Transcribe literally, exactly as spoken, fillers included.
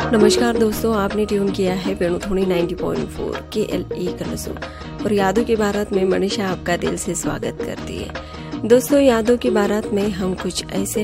नमस्कार दोस्तों, आपने ट्यून किया है वेणुध्वनि नब्बे पॉइंट चार के एल ई कलसो और यादों की बारात में मनीषा आपका दिल से स्वागत करती है। दोस्तों, यादों की बारात में हम कुछ ऐसे